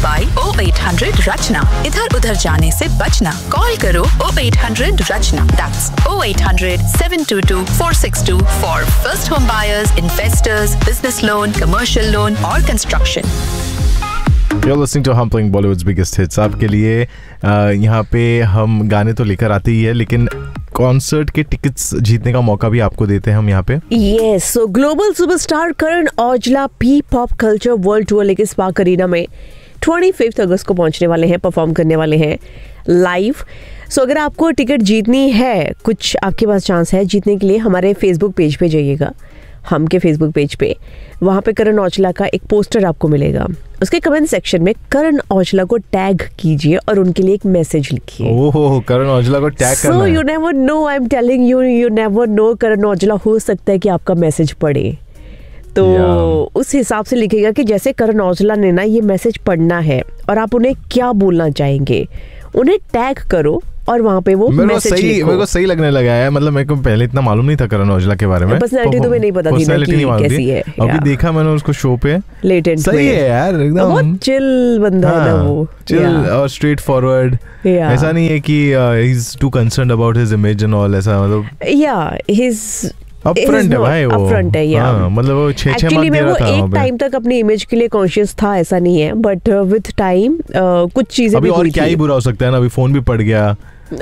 by 0800 Rachna. इधर उधर जाने से बचना. Call करो 0800 Rachna. That's 0800 722 462 for first home buyers, investors, business loan, commercial loan or construction. You're listening to Humpling Bollywood's biggest hits. आपके लिए यहाँ पे हम गाने तो लेकर आते ही है, लेकिन कॉन्सर्ट के टिकट्स जीतने का मौका भी आपको देते हैं हम यहाँ पे. Yes, so global superstar Karan Aujla P-pop culture world tour लेके स्पार्क अरीना में 25 अगस्त को पहुंचने वाले हैं, परफॉर्म करने वाले हैं लाइव. सो अगर आपको टिकट जीतनी है, कुछ आपके पास चांस है जीतने के लिए, हमारे फेसबुक पेज पे जाइएगा, हम के फेसबुक पेज पे. वहाँ पे करण औजला का एक पोस्टर आपको मिलेगा. उसके कमेंट सेक्शन में करण औजला को टैग कीजिए और उनके लिए एक मैसेज लिखिए. ओह, करण औजला को टैग करना है. So you never know, I am telling you, you never know. Karan Aujla हो सकता है कि आपका मैसेज पढ़े, तो उस हिसाब से लिखेगा कि जैसे करण औजला ने ना ये मैसेज पढ़ना है और आप उन्हें क्या बोलना चाहेंगे, उन्हें टैग करो और वहाँ पे वो मैसेज लिखो. मेरे को सही लगने लगा है. मतलब मेरे को पहले इतना मालूम नहीं था करण औजला के बारे में. पर्सनैलिटी तुम्हें नहीं पता थी ना कि कैसी है. अभी देखा मैंने उसको शो पे, लेटेंट सही है यार, एकदम बहुत चिल बंदा है ना वो. चिल और स्ट्रेट फॉरवर्ड. ऐसा नहीं है कि he is to concerned about his image and all, ऐसा मतलब हिज अपफ्रंट है भाई, वो अपफ्रंट है. मतलब वो 6 मार्क दे रहा था. एक टाइम तक अपनी इमेज के लिए कॉन्शियस था, ऐसा नहीं है, बट विद टाइम कुछ चीजें अभी और क्या ही बुरा हो सकता है ना, अभी फोन भी पड़ गया.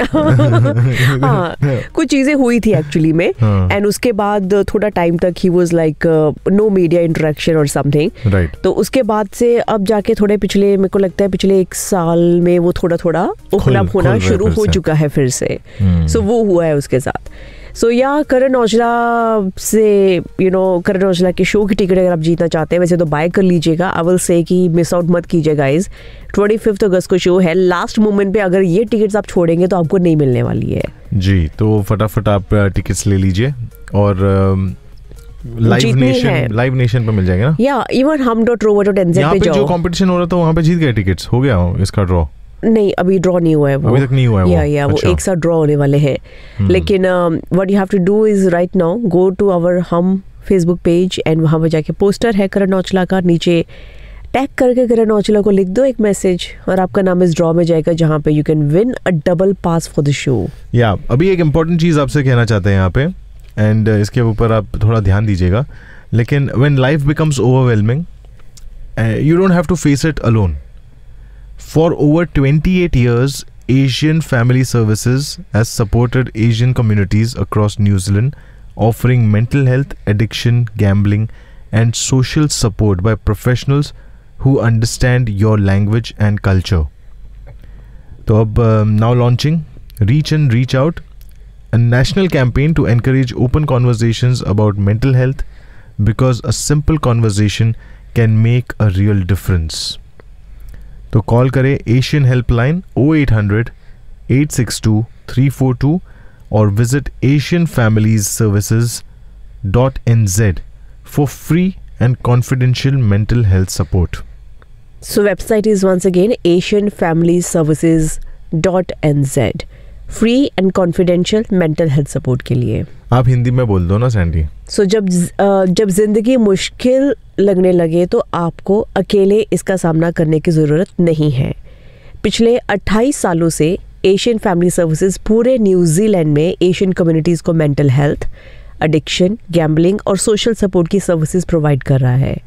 हाँ, कुछ चीजें हुई थी एक्चुअली में. एंड उसके बाद थोड़ा टाइम तक he was like no media interaction और समथिंग. तो उसके बाद से अब जाके थोड़े पिछले, मेरे को लगता है पिछले 1 साल में वो थोड़ा थोड़ा ओपन अप होना शुरू हो चुका है फिर से. सो वो हुआ है उसके साथ. सो करण औजला से करण औजला के शो की टिकट अगर आप जीतना चाहते हैं, वैसे तो बाय कर लीजिएगा. आई विल से कि मिस आउट मत कीजिए गाइज. 25 अगस्त को शो है. लास्ट मोमेंट पे अगर ये टिकट्स आप छोड़ेंगे तो आपको नहीं मिलने वाली है जी. तो फटाफट आप टिकट्स ले लीजिए और लाइव नेशन पे मिल जाएगा ना. या इवन hum.rover.nz यहाँ पे पे जाओ. जो कंपटीशन हो रहा था वहाँ पे जीत गए टिकट्स, हो गया इसका ड्रॉ. नहीं, अभी ड्रॉ नहीं हुआ है वो. अभी तक नहीं हुआ है वो. या वो एक साथ ड्रॉ होने वाले हैं. लेकिन what you have to do is right now go to our हम फेसबुक पेज एंड वहाँ पे जाके पोस्टर है करण औजला का, नीचे टैग करके करण औजला को लिख दो एक मैसेज और आपका नाम इस ड्रॉ में जाएगा, जहाँ पे you can win a double pass for the show. या अभी एक इम्पोर्टेंट चीज़ आपसे कहना चाहते हैं यहाँ पे, एंड इसके ऊपर आप थोड़ा ध्यान दीजिएगा. लेकिन when life becomes overwhelming, you don't have to face it alone. For over 28 years, Asian Family Services has supported Asian communities across New Zealand, offering mental health, addiction, gambling, and social support by professionals who understand your language and culture. So, now launching Reach and Reach Out, a national campaign to encourage open conversations about mental health, because a simple conversation can make a real difference. तो call करें Asian helpline 0800 862 342 और visit asianfamiliesservices.nz for free and confidential mental health support. So website is once again asianfamiliesservices.nz, free and confidential mental health support के लिए. आप हिंदी में बोल दो ना सैंडी. सो जब जिंदगी मुश्किल लगने लगे तो आपको अकेले इसका सामना करने की ज़रूरत नहीं है. पिछले 28 सालों से एशियन फैमिली सर्विसेज पूरे न्यूजीलैंड में एशियन कम्युनिटीज़ को मेंटल हेल्थ, एडिक्शन, गैम्बलिंग और सोशल सपोर्ट की सर्विसेज प्रोवाइड कर रहा है.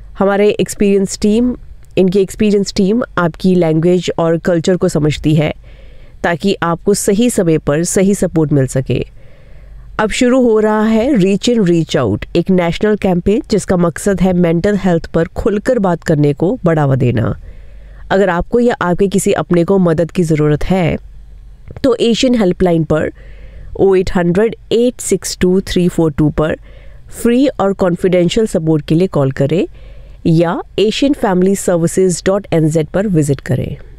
इनकी एक्सपीरियंस टीम आपकी लैंग्वेज और कल्चर को समझती है ताकि आपको सही समय पर सही सपोर्ट मिल सके. अब शुरू हो रहा है रीच एंड रीच आउट, एक नेशनल कैंपेन जिसका मकसद है मेंटल हेल्थ पर खुलकर बात करने को बढ़ावा देना. अगर आपको या आपके किसी अपने को मदद की ज़रूरत है तो एशियन हेल्पलाइन पर 0800 862 342 पर फ्री और कॉन्फिडेंशियल सपोर्ट के लिए कॉल करें या asianfamiliesservices.nz पर विजिट करें.